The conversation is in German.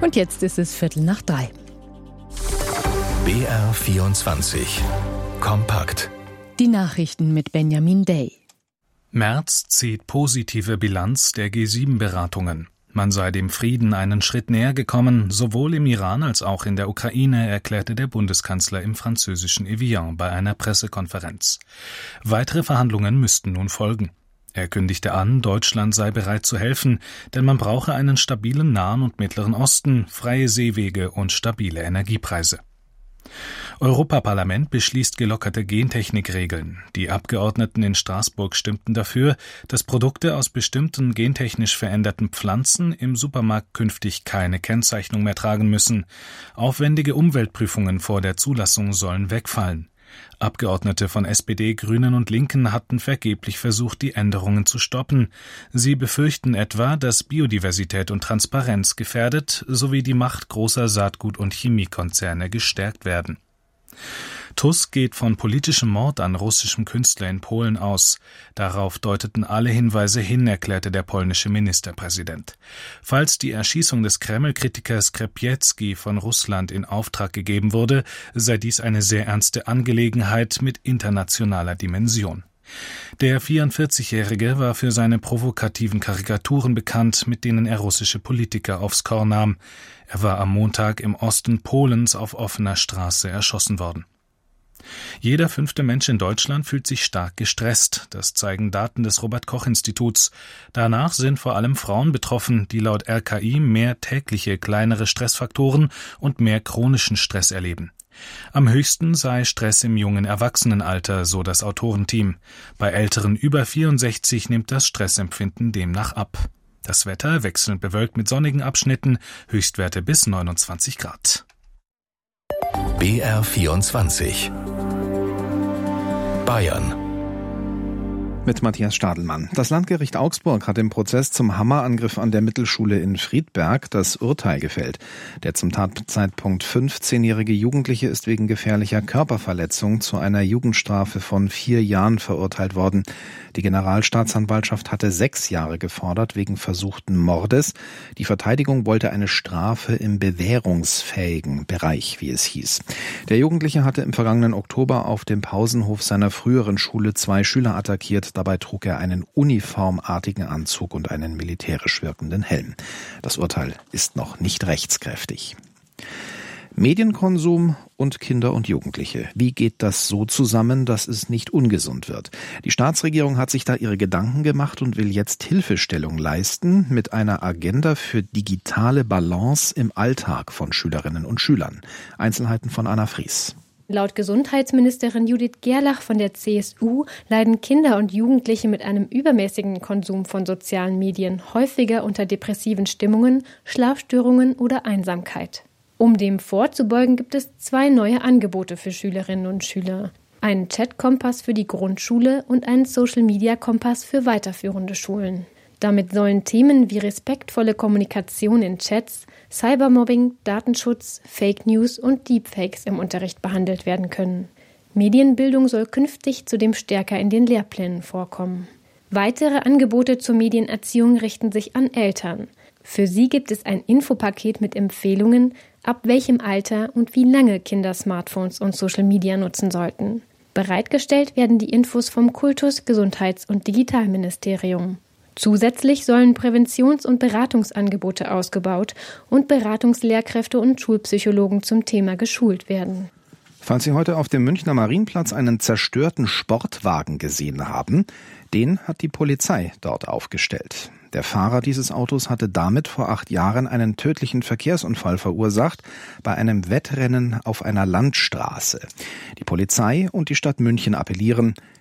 Und jetzt ist es 2:15. BR24 Kompakt. Die Nachrichten mit Benjamin Day. Merz zieht positive Bilanz der G7-Beratungen. Man sei dem Frieden einen Schritt näher gekommen, sowohl im Iran als auch in der Ukraine, erklärte der Bundeskanzler im französischen Evian bei einer Pressekonferenz. Weitere Verhandlungen müssten nun folgen. Er kündigte an, Deutschland sei bereit zu helfen, denn man brauche einen stabilen Nahen und Mittleren Osten, freie Seewege und stabile Energiepreise. Europaparlament beschließt gelockerte Gentechnikregeln. Die Abgeordneten in Straßburg stimmten dafür, dass Produkte aus bestimmten gentechnisch veränderten Pflanzen im Supermarkt künftig keine Kennzeichnung mehr tragen müssen. Aufwendige Umweltprüfungen vor der Zulassung sollen wegfallen. Abgeordnete von SPD, Grünen und Linken hatten vergeblich versucht, die Änderungen zu stoppen. Sie befürchten etwa, dass Biodiversität und Transparenz gefährdet sowie die Macht großer Saatgut- und Chemiekonzerne gestärkt werden. Tusk geht von politischem Mord an russischem Künstler in Polen aus. Darauf deuteten alle Hinweise hin, erklärte der polnische Ministerpräsident. Falls die Erschießung des Kreml-Kritikers Krzepiecki von Russland in Auftrag gegeben wurde, sei dies eine sehr ernste Angelegenheit mit internationaler Dimension. Der 44-Jährige war für seine provokativen Karikaturen bekannt, mit denen er russische Politiker aufs Korn nahm. Er war am Montag im Osten Polens auf offener Straße erschossen worden. Jeder 5. Mensch in Deutschland fühlt sich stark gestresst. Das zeigen Daten des Robert-Koch-Instituts. Danach sind vor allem Frauen betroffen, die laut RKI mehr tägliche kleinere Stressfaktoren und mehr chronischen Stress erleben. Am höchsten sei Stress im jungen Erwachsenenalter, so das Autorenteam. Bei Älteren über 64 nimmt das Stressempfinden demnach ab. Das Wetter wechselnd bewölkt mit sonnigen Abschnitten, Höchstwerte bis 29 Grad. BR24 Bayern. Mit Matthias Stadelmann. Das Landgericht Augsburg hat im Prozess zum Hammerangriff an der Mittelschule in Friedberg das Urteil gefällt. Der zum Tatzeitpunkt 15-jährige Jugendliche ist wegen gefährlicher Körperverletzung zu einer Jugendstrafe von 4 Jahren verurteilt worden. Die Generalstaatsanwaltschaft hatte 6 Jahre gefordert wegen versuchten Mordes. Die Verteidigung wollte eine Strafe im bewährungsfähigen Bereich, wie es hieß. Der Jugendliche hatte im vergangenen Oktober auf dem Pausenhof seiner früheren Schule 2 Schüler attackiert. Dabei trug er einen uniformartigen Anzug und einen militärisch wirkenden Helm. Das Urteil ist noch nicht rechtskräftig. Medienkonsum und Kinder und Jugendliche. Wie geht das so zusammen, dass es nicht ungesund wird? Die Staatsregierung hat sich da ihre Gedanken gemacht und will jetzt Hilfestellung leisten mit einer Agenda für digitale Balance im Alltag von Schülerinnen und Schülern. Einzelheiten von Anna Fries. Laut Gesundheitsministerin Judith Gerlach von der CSU leiden Kinder und Jugendliche mit einem übermäßigen Konsum von sozialen Medien häufiger unter depressiven Stimmungen, Schlafstörungen oder Einsamkeit. Um dem vorzubeugen, gibt es 2 neue Angebote für Schülerinnen und Schüler. Einen Chat-Kompass für die Grundschule und einen Social-Media-Kompass für weiterführende Schulen. Damit sollen Themen wie respektvolle Kommunikation in Chats, Cybermobbing, Datenschutz, Fake News und Deepfakes im Unterricht behandelt werden können. Medienbildung soll künftig zudem stärker in den Lehrplänen vorkommen. Weitere Angebote zur Medienerziehung richten sich an Eltern. Für sie gibt es ein Infopaket mit Empfehlungen, ab welchem Alter und wie lange Kinder Smartphones und Social Media nutzen sollten. Bereitgestellt werden die Infos vom Kultus-, Gesundheits- und Digitalministerium. Zusätzlich sollen Präventions- und Beratungsangebote ausgebaut und Beratungslehrkräfte und Schulpsychologen zum Thema geschult werden. Falls Sie heute auf dem Münchner Marienplatz einen zerstörten Sportwagen gesehen haben, den hat die Polizei dort aufgestellt. Der Fahrer dieses Autos hatte damit vor 8 Jahren einen tödlichen Verkehrsunfall verursacht bei einem Wettrennen auf einer Landstraße. Die Polizei und die Stadt München appellieren,